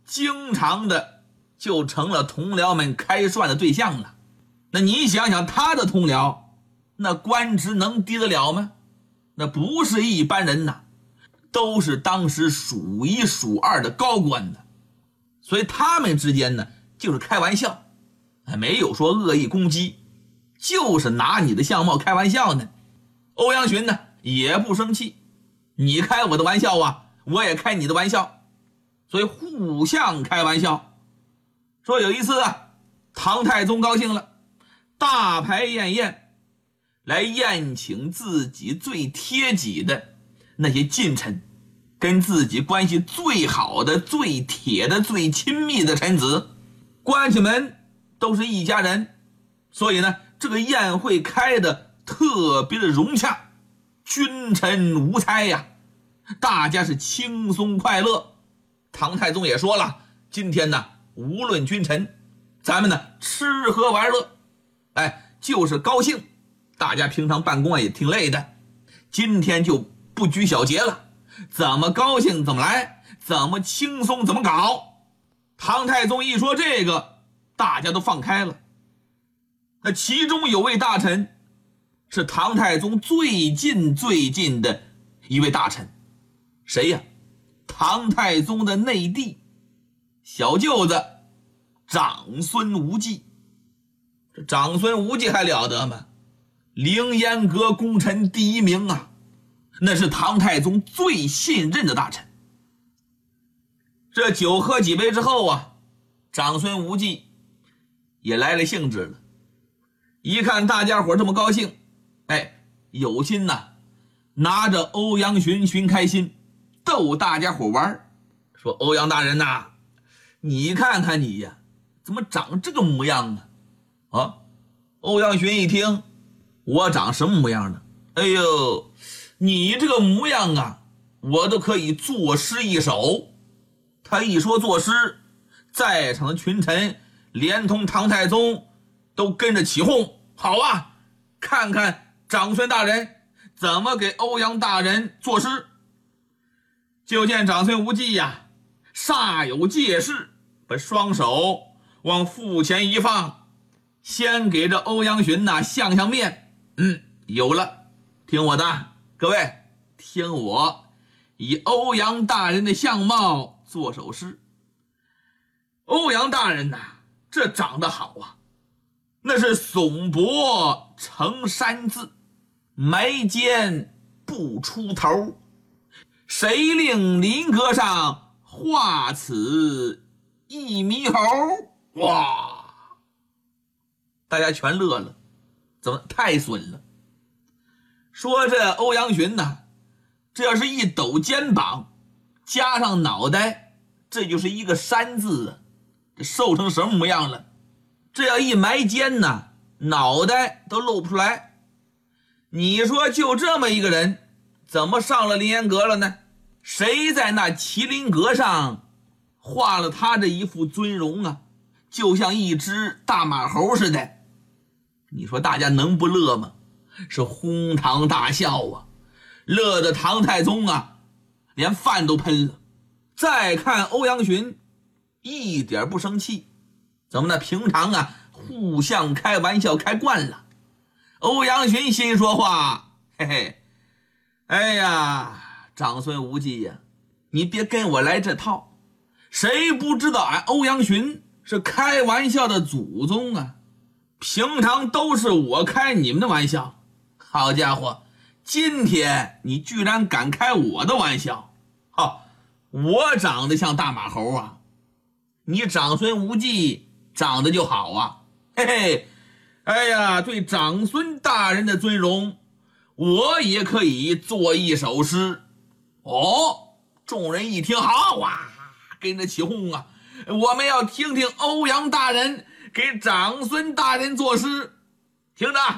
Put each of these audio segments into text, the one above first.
经常的就成了同僚们开涮的对象了。那你想想他的同僚，那官职能低得了吗？那不是一般人呐，都是当时数一数二的高官呢。所以他们之间呢就是开玩笑，没有说恶意攻击，就是拿你的相貌开玩笑呢。欧阳询呢也不生气，你开我的玩笑啊，我也开你的玩笑，所以互相开玩笑。说有一次啊，唐太宗高兴了，大排宴宴，来宴请自己最贴己的那些近臣，跟自己关系最好的、最铁的、最亲密的臣子，关系们都是一家人，所以呢，这个宴会开的特别的融洽，君臣无猜呀，大家是轻松快乐。唐太宗也说了，今天呢，无论君臣，咱们呢吃喝玩乐，就是高兴。大家平常办公也挺累的，今天就不拘小节了，怎么高兴怎么来，怎么轻松怎么搞。唐太宗一说这个，大家都放开了。那其中有位大臣是唐太宗最近的一位大臣，谁呀？唐太宗的内弟，小舅子长孙无忌。这长孙无忌还了得吗？凌烟阁功臣第一名啊，那是唐太宗最信任的大臣。这酒喝几杯之后啊，长孙无忌也来了兴致了，一看大家伙这么高兴，有心呐，拿着欧阳询寻开心，逗大家伙玩，说欧阳大人呐，你看看你呀，怎么长这个模样啊？欧阳询一听，我长什么模样呢？哎呦，你这个模样啊，我都可以作诗一首。他一说作诗，在场的群臣连同唐太宗都跟着起哄，好啊，看看长孙大人怎么给欧阳大人作诗。就见长孙无忌呀，煞有介事，把双手往腹前一放，先给这欧阳询相面，有了，听我的，各位听我以欧阳大人的相貌做首诗。欧阳大人这长得好啊，那是耸脖成山字，眉间不出头，谁令林阁上画此一猕猴？哇！大家全乐了，怎么太损了？说这欧阳询这要是一抖肩膀加上脑袋，这就是一个山字啊，这瘦成什么模样了？这要一埋肩脑袋都露不出来。你说就这么一个人，怎么上了凌烟阁了呢？谁在那麒麟阁上画了他这一副尊容啊，就像一只大马猴似的。你说大家能不乐吗？是哄堂大笑啊，乐得唐太宗连饭都喷了。再看欧阳询一点不生气，怎么呢？平常互相开玩笑开惯了。欧阳询心说话，嘿嘿，哎呀，长孙无忌呀，你别跟我来这套，谁不知道俺欧阳询是开玩笑的祖宗啊？平常都是我开你们的玩笑，好家伙，今天你居然敢开我的玩笑！我长得像大马猴啊，你长孙无忌长得就好啊，嘿嘿，哎呀，对长孙大人的尊容，我也可以做一首诗。众人一听，好啊，跟着起哄啊，我们要听听欧阳大人给长孙大人作诗。听着，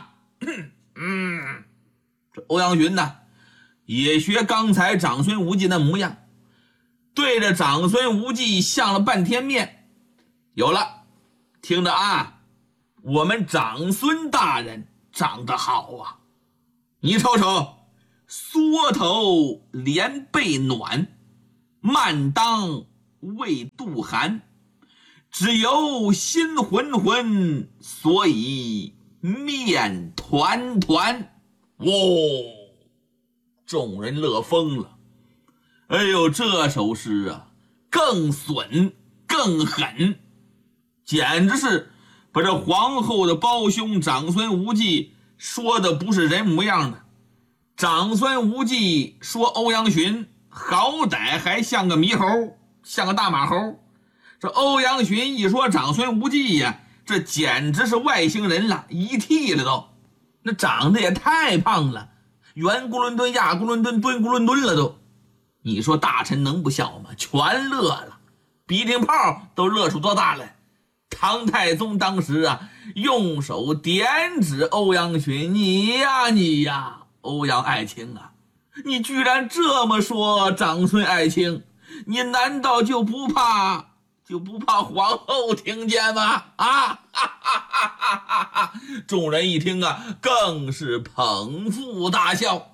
这欧阳询也学刚才长孙无忌的模样，对着长孙无忌相了半天面。有了，听着我们长孙大人长得好啊，你瞅瞅，缩头连背暖，慢当未度寒，只有心浑浑，所以面团团。哇！众人乐疯了。哎呦，这首诗啊，更损更狠，简直是把这皇后的胞兄长孙无忌说的不是人模样的。长孙无忌说欧阳询好歹还像个猕猴，像个大马猴，这欧阳询一说长孙无忌呀，这简直是外星人了，ET了都。那长得也太胖了，圆咕伦敦、亚咕伦敦、敦咕伦敦了都。你说大臣能不笑吗？全乐了，鼻涕泡都乐出多大来。唐太宗当时啊，用手点指欧阳询：你呀，欧阳爱卿啊，你居然这么说长孙爱卿，你难道就不怕皇后听见吗？啊！众人一听啊，更是捧腹大笑。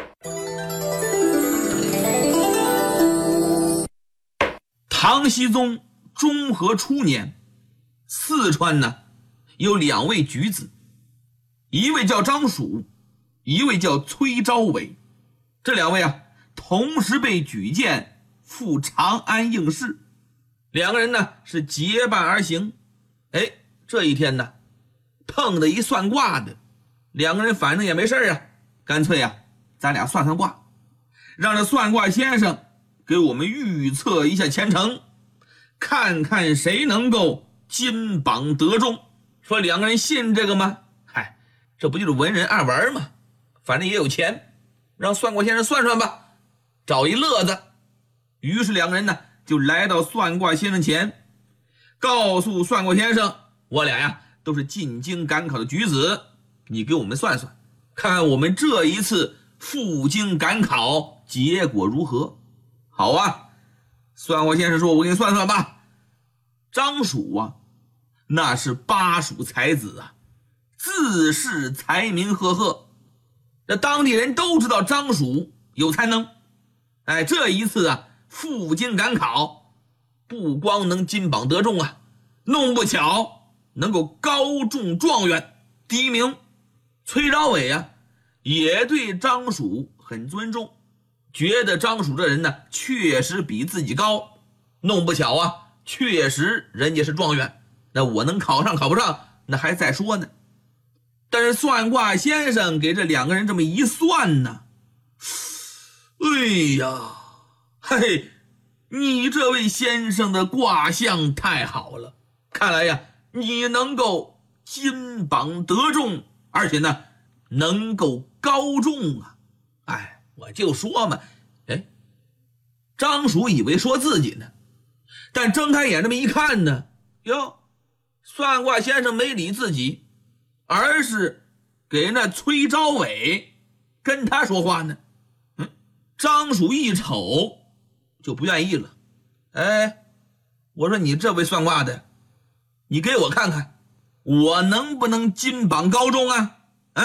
唐僖宗中和初年，四川呢有2位举子，一位叫张蜀，一位叫崔昭伟。这2位啊，同时被举荐赴长安应试。2个人呢是结伴而行。这一天呢，碰到一算卦的，2个人反正也没事啊，干脆啊，咱俩算算卦，让这算卦先生给我们预测一下前程，看看谁能够金榜得中。说2个人信这个吗？嗨，这不就是文人爱玩吗？反正也有钱，让算卦先生算算吧，找一乐子。于是2个人呢就来到算卦先生前，告诉算卦先生，我俩呀都是进京赶考的举子，你给我们算算，看看我们这一次赴京赶考结果如何。好啊，算卦先生说，我给你算算吧。张蜀啊，那是巴蜀才子啊，自恃才名赫赫，这当地人都知道张蜀有才能。这一次啊赴京赶考，不光能金榜得中啊，弄不巧能够高中状元第1名。崔昭伟啊也对张蜀很尊重，觉得张蜀这人呢确实比自己高，弄不巧啊确实人家是状元，那我能考上考不上那还再说呢。但是算卦先生给这2个人这么一算呢，哎呀，嘿，你这位先生的卦象太好了，看来呀你能够金榜得中，而且呢能够高中啊。我就说嘛。张蜀以为说自己呢，但睁开眼这么一看呢，哟，算卦先生没理自己，而是给那崔昭伟跟他说话呢。张蜀一瞅就不愿意了。我说你这位算卦的，你给我看看我能不能金榜高中啊？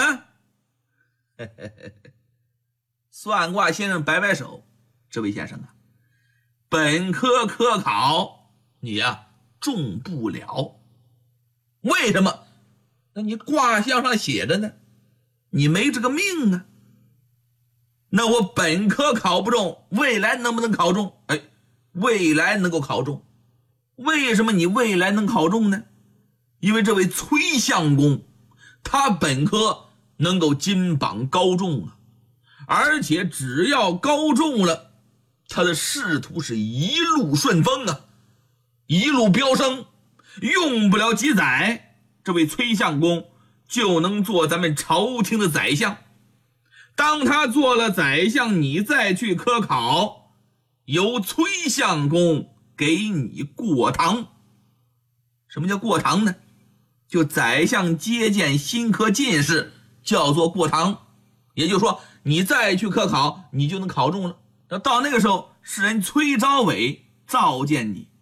算卦先生摆摆手，这位先生啊，本科科考你呀中不了。为什么？那你卦象上写着呢，你没这个命啊。那我本科考不中，未来能不能考中？未来能够考中。为什么你未来能考中呢？因为这位崔相公他本科能够金榜高中啊，而且只要高中了，他的仕途是一路顺风啊，一路飙升，用不了几载，这位崔相公就能做咱们朝廷的宰相。当他做了宰相，你再去科考，由崔相公给你过堂。什么叫过堂呢？就宰相接见新科进士叫做过堂，也就是说你再去科考你就能考中了。到那个时候是人崔昭伟召见你。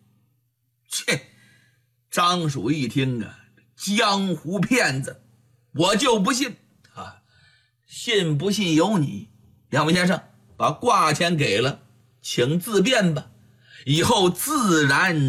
张蜀一听啊，江湖骗子，我就不信啊！信不信由你。2位先生把卦钱给了，请自便吧。 以后自然